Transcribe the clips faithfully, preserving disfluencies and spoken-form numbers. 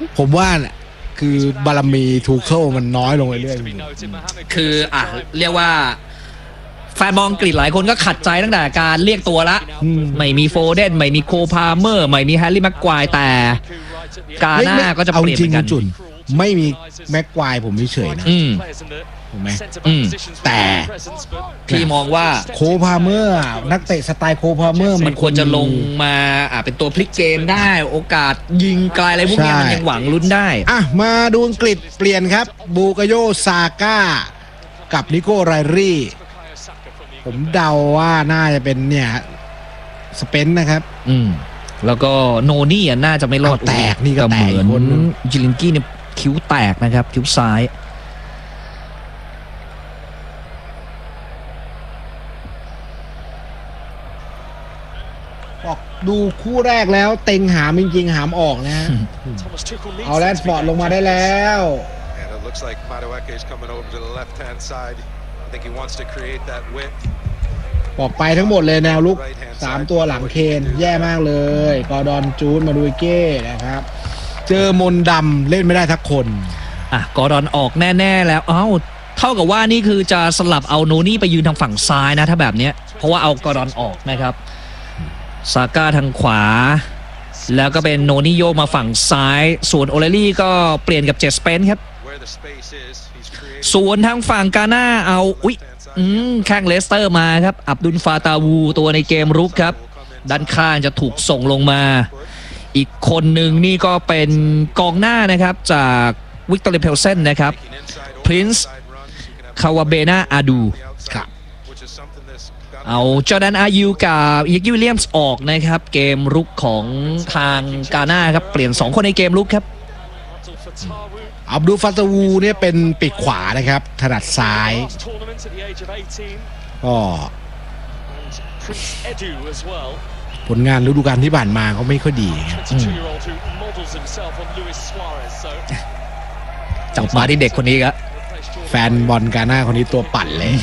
ผมว่าคือบารมีทูเคิลมันน้อยลงเรื่อยๆคืออ่ะเรียกว่าแฟนบอลอังกฤษหลายคนก็ขัดใจตั้งแต่การเรียกตัวละไม่มีโฟเดนไม่มีโคพาเมอร์ไม่มีแฮร์รี่แม็กควายแต่กาหน้าก็จะเปลี่ยนเหมือนกันจุนไม่มีแม็กควายผมไม่เฉยนะถูกไหมแต่พี่มองว่าโคพาเมอร์นักเตะสไตล์โคพาเมอร์มันควรจะลงมาอ่ะเป็นตัวพลิกเกมได้โอกาสยิงไกลอะไรพวกนี้มันยังหวังลุ้นได้อ่ะมาดูอังกฤษเปลี่ยนครับบูกาโยซาก้ากับนิโก้ไรรี่ผมเดาว่าน่าจะเป็นเนี่ยสเปนนะครับอืมแล้วก็โนนี่น่าจะไม่รอดแตกนี่ก็แตกเหมือนจิลินกี้เนี่ยคิ้วแตกนะครับคิ้วซ้ายบอกดูคู่แรกแล้วเต็งหามจริงๆหามออกนะฮะเอาแรดฟอร์ดลงมาได้แล้วบอกไปทั้งหมดเลยแนวลุกสามตัวหลังเคนแย่มากเลยกอร์ดอนจูนมาดูเก้นะครับเจอมนดำเล่นไม่ได้ทักคนอ่ะกอร์ดอนออกแน่ๆแล้วเอ้าเท่ากับว่านี่คือจะสลับเอาโนนี่ไปยืนทางฝั่งซ้ายนะถ้าแบบนี้เพราะว่าเอากอร์ดอนออกนะครับซาก้าทางขวาแล้วก็เป็นโนนี่โยกมาฝั่งซ้ายส่วนโอเลลี่ก็เปลี่ยนกับเจสเปนครับส่วนทางฝั่งกาหน้าเอาอุ๊ยอืมแข้งเลสเตอร์มาครับอับดุลฟาตาวูตัวในเกมรุกครับด้านข้างจะถูกส่งลงมาอีกคนหนึ่งนี่ก็เป็นกองหน้านะครับจากวิกตอเรียเพลเซนนะครับพรินซ์คาวาเบนาอาดูครับเอาจอร์แดนอายูกับอิกกี้วิลเลียมส์ออกนะครับเกมรุกของทางกาหน้าครับเปลี่ยนสองคนในเกมรุกครับอับดุลฟาตาวูเนี่ยเป็นปีกขวานะครับถนัดซ้ายก็ผลงานฤดูกาลที่ผ่านมาเขาไม่ค่อยดีจับมาที่เด็กคนนี้ครับแฟนบอลกาหน้าคนนี้ตัวปั่นเลย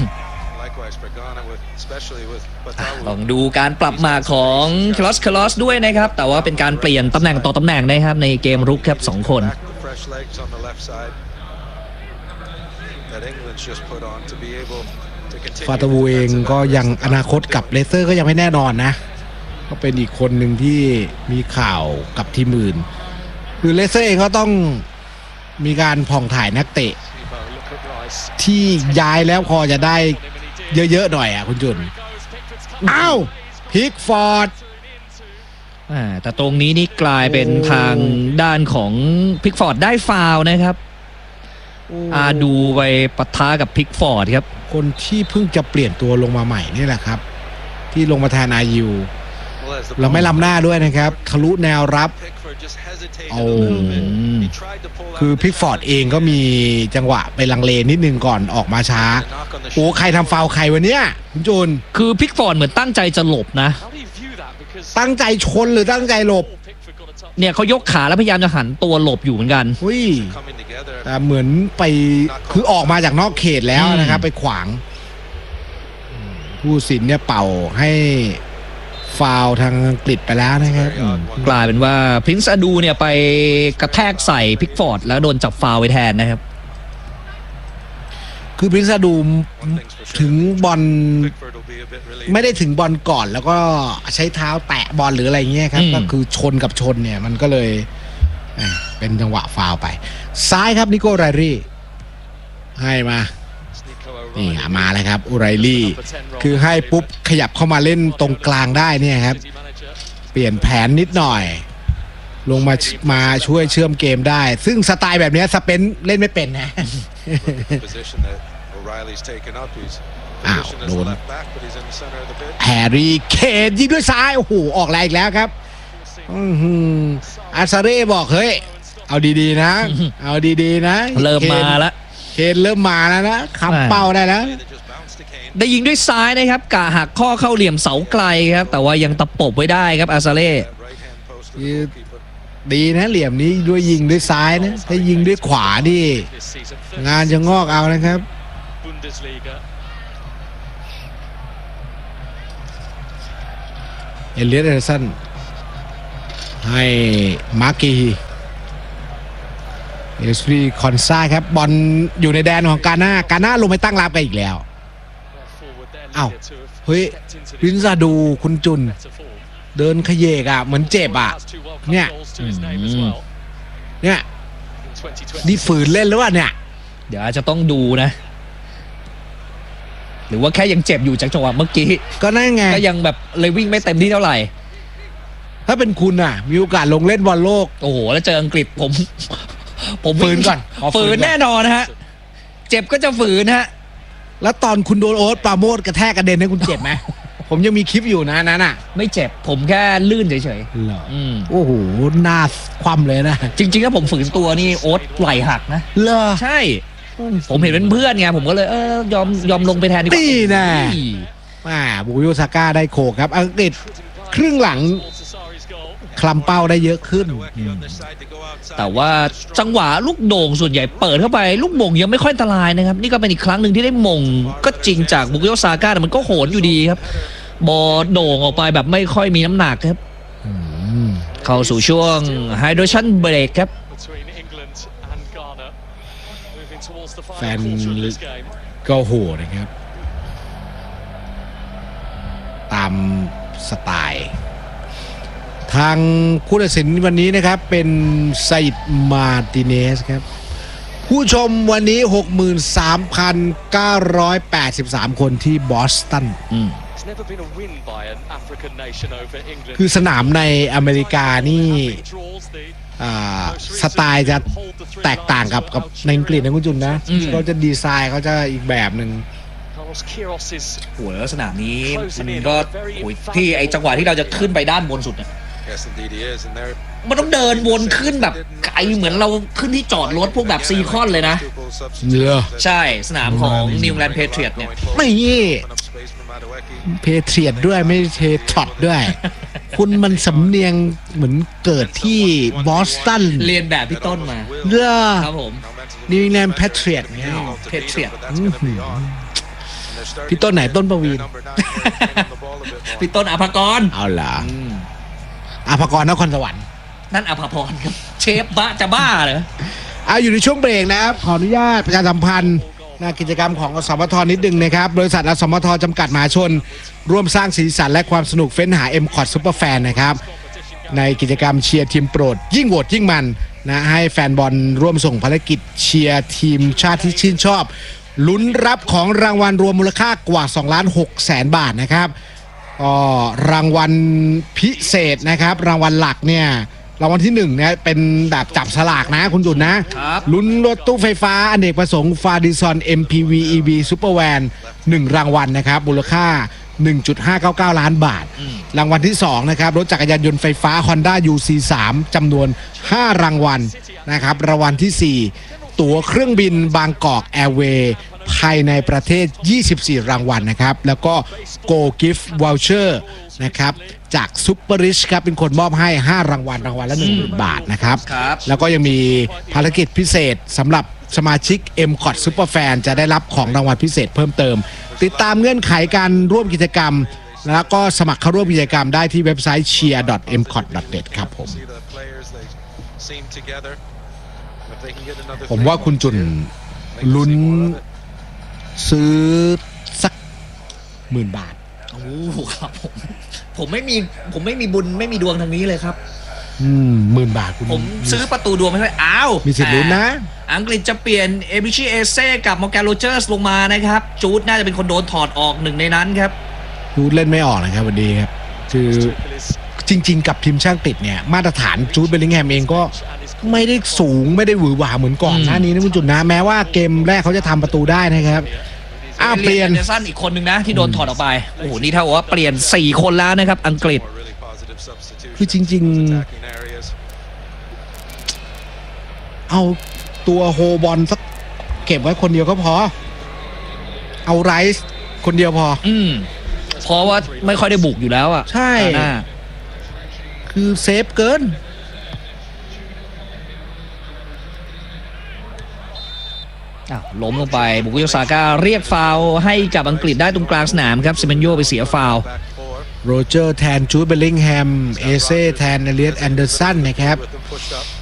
ลองดูการปรับมาของคลอสคลอสด้วยนะครับแต่ว่าเป็นการเปลี่ยนตำแหน่งต่อตำแหน่งนะครับในเกมรุกครับสองคนฟาตาวูเองก็ยังอนาคตกับเลสเตอร์ก็ยังไม่แน่นอนนะก็เป็นอีกคนหนึ่งที่มีข่าวกับทีมอื่นคือเลสเตอร์เองก็ต้องมีการผ่องถ่ายนักเตะที่ย้ายแล้วพอจะได้เยอะๆหน่อยอ่ะคุณจุนอ้าวพิกฟอร์ดแต่ตรงนี้นี่กลายเป็นทางด้านของพิกฟอร์ดได้ฟาวล์นะครับอาดูไปปะทะกับพิกฟอร์ดครับคนที่เพิ่งจะเปลี่ยนตัวลงมาใหม่นี่แหละครับที่ลงมาแทนอายูเราไม่ล้ำหน้าด้วยนะครับทะลุแนวรับโอ้คือพิกฟอร์ดเองก็มีจังหวะไปลังเลนิดนึงก่อนออกมาช้าโอ้ใครทำฟาวล์ใครวะเนี่ยคุณจูนคือพิกฟอร์ดเหมือนตั้งใจจะหลบนะตั้งใจชนหรือตั้งใจหลบเนี่ยเขายกขาแล้วพยายามจะหันตัวหลบอยู่เหมือนกันอุ้ยแต่เหมือนไปคือออกมาจากนอกเขตแล้วนะครับไปขวางผู้สินเนี่ยเป่าให้ฟาวทางอังกฤษไปแล้วนะครับกลายเป็นว่าพรินซ์อดูเนี่ยไปกระแทกใส่พิกฟอร์ดแล้วโดนจับฟาวไว้แทนนะครับคือพรินซ์อดูถึงบอลไม่ได้ถึงบอลก่อนแล้วก็ใช้เท้าแตะบอลหรืออะไรเงี้ยครับก็คือชนกับชนเนี่ยมันก็เลยเป็นจังหวะฟาวไปซ้ายครับนิโก้ไรรี่ให้มานี่มาแล้วครับอูไรลี่คือให้ปุ๊บขยับเข้ามาเล่นตรงกลางได้เนี่ยครับเปลี่ยนแผนนิดหน่อยลงมามาช่วยเชื่อมเกมได้ซึ่งสไตล์แบบนี้สเปนเล่นไม่เป็นนะอ้าวโดนแฮร์รี่เคนยิงด้วยซ้ายโอ้โหออกแรงอีกแล้วครับอาซาเร่บอกเฮ้ยเอาดีๆนะเอาดีๆนะเริ่มมาแล้วเคนเริ่มมาแล้วนะคำเป้าได้แล้วได้ยิงด้วยซ้ายนะครับกะหักข้อเข้าเหลี่ยมเสาไกลครับแต่ว่ายังตะปบไว้ได้ครับอาซาเร่ดีนะเหลี่ยมนี้ด้วยยิงด้วยซ้ายนะถ้ายิงด้วยขวานี่งานจะงอกเอานะครับเอเลียส เอเดอร์สันให้มาร์กีเอสรีคอนซาครับบอลอยู่ในแดนของกาน่ากาน่าลงไปตั้งรับกันอีกแล้วอ้าวเฮ้ยวินซาดูคุณจุนเดินขยเยกอ่ะเหมือนเจ็บอ่ะเนี่ยเนี่ยนี่ฝืนเล่นหรือว่าเนี่ยเดี๋ยวอาจจะต้องดูนะหรือว่าแค่ยังเจ็บอยู่จากจังหวะเมื่อกี้ก็นั่นไงก็ยังแบบเลยวิ่งไม่เต็มที่เท่าไหร่ถ้าเป็นคุณอ่ะมีโอกาสลงเล่นบอลโลกโอ้โหแล้วเจออังกฤษผมผมฝืนก่อนฝืนแน่นอนนะฮะเจ็บก็จะฝืนฮะแล้วตอนคุณโดนโอ๊ตปราโมทกระแทกกระเด็นให้คุณเจ็บไหมผมยังมีคลิปอยู่นะนั้นอ่ะไม่เจ็บผมแค่ลื่นเฉยๆเหรอโอ้โหหน้าคว่ำเลยนะจริงๆถ้าผมฝืนตัวนี่โอ๊ตไหล่หักนะเหรอใช่ผมเห็นเป็นเพื่อนไงผมก็เลยเออยอมยอมลงไปแทนดีกว่าตีแน่อ่าบุโยซาก้าได้โขกครับอังกฤษครึ่งหลังคลำเป้าได้เยอะขึ้นแต่ว่าจังหวะลูกโด่งส่วนใหญ่เปิดเข้าไปลูกโด่งยังไม่ค่อยอันตรายนะครับนี่ก็เป็นอีกครั้งหนึ่งที่ได้มงก็จริงจากบุโยซาก้าแต่มันก็โหนอยู่ดีครับบอลโด่งออกไปแบบไม่ค่อยมีน้ำหนักครับเข้าสู่ช่วงไฮโดรชันเบรกครับแฟนก็โหนะครับตามสไตล์ทางผู้ตัดสินวันนี้นะครับเป็นไซด์มาร์ติเนสครับผู้ชมวันนี้ หกหมื่นสามพันเก้าร้อยแปดสิบสาม คนที่บอสตันคือสนามในอเมริกานี่สไตล์จะแตกต่างกับกับในอังกฤษนะคุณจุนนะเขาจะดีไซน์เขาจะอีกแบบหนึ่งโอ้แล้วสนามนี้มันก็ที่ไอจังหวะที่เราจะขึ้นไปด้านบนสุดเนี่ยมันต้องเดินวนขึ้นแบบไกลเหมือนเราขึ้นที่จอดรถพวกแบบซีคอนเลยนะใช่สนามของนิวแลนด์เพเทรียตเนี่ยไม่เพเทรียตด้วยไม่เพเทรอตด้วยคุณมันสำเนียงเหมือนเกิดที่บอสตันเรียนแบบพี่ต้นมาเด้อครับผมนิวแลนด์เพเทรียตเนี่ยเพเทรียตพี่ต้นไหนต้นประวีณพี่ต้นอภากรเอาล่ะอภากรนครสวรรค์นั่นอภพรครับเชฟบ้าจะบ้าเหรอเอาอยู่ในช่วงเบรกนะครับขออนุญาตประชาสัมพันธ์นะกิจกรรมของอสมทนิดนึงนะครับบริษัทอสมทจำกัดมหาชนร่วมสร้างสีสันและความสนุกเฟ้นหา เอ็ม คอท Super Fan นะครับในกิจกรรมเชียร์ทีมโปรดยิ่งโหวตยิ่งมันนะให้แฟนบอลร่วมส่งภารกิจเชียร์ทีมชาติที่ชื่นชอบลุ้นรับของรางวัลรวมมูลค่ากว่าสองล้านหกแสนบาทนะครับก็รางวัลพิเศษนะครับรางวัลหลักเนี่ยรางวัลที่หนึ่งเนี่ยเป็นแบบจับฉลากนะคุณจุนนะลุ้นรถตู้ไฟฟ้าอเนกประสงค์ฟาดิซอน เอ็ม พี วี อี วี Super Van หนึ่งรางวัลนะครับมูลค่า หนึ่งจุดห้าเก้าเก้า ล้านบาทรางวัลที่สองนะครับรถจักรยานยนต์ไฟฟ้า Honda ยู ซี สาม จำนวนห้ารางวัลนะครับรางวัลที่สี่ตั๋วเครื่องบินบางกอกแอร์เวย์ภายในประเทศยี่สิบสี่รางวัลนะครับแล้วก็ Go Gift Voucher นะครับจากซุปเปอร์ริชครับเป็นคนมอบให้ห้ารางวัลรางวัลละ หนึ่งหมื่น บาทนะครับแล้วก็ยังมีภารกิจพิเศษสำหรับสมาชิก เอ็ม คอท Super Fan จะได้รับของรางวัลพิเศษเพิ่มเติมติดตามเงื่อนไขการร่วมกิจกรรมแล้วก็สมัครเข้าร่วมกิจกรรมได้ที่เว็บไซต์ เชียร์ ดอท เอ็ม คอท ดอท เน็ต ครับผมผมว่าคุณจุนลุ้นซื้อสักหมื่นบาทโอ้ครับผมผมไม่มีผมไม่มีบุญไม่มีดวงทางนี้เลยครับอืมหมื่นบาทคุณผมซื้อประตูดวงไม่ได้อ้าวมีสิทธิ์ลุ้นนะอังกฤษจะเปลี่ยนเอบิชิเอเซ่กับมอร์แกนโรเจอร์สลงมานะครับจูดน่าจะเป็นคนโดนถอดออกหนึ่งในนั้นครับจูดเล่นไม่ออกนะครับวันนี้ครับคือจริงๆกับทีมชาติอังกฤษเนี่ยมาตรฐานจูดเบลลิงแฮมเองก็ไม่ได้สูงไม่ได้หวือหวาเหมือนก่อนหน้านี้นะคุณจุนนะแม้ว่าเกมแรกเขาจะทำประตูได้นะครับอ้าเปลี่ยนเดซันอีกคนนึงนะที่โดนถอดออกไปโอ้โหนี่เท่ากับว่าเปลี่ยนสี่คนแล้วนะครับอังกฤษคือจริงๆเอาตัวโฮบอลสักเก็บไว้คนเดียวก็พอเอาไรส์คนเดียวพออืมเพราะว่าไม่ค่อยได้บุกอยู่แล้วอ่ะใช่คือเซฟเกินล้มลงไปบุกิโยซาก้าเรียกฟาวล์ให้กับอังกฤษได้ตรงกลางสนามครับเซเมนโยไปเสียฟาวล์โรเจอร์แทนจูดเบลลิงแฮมเอเซ่แทนเอเลียตแอนเดอร์สันนะครับ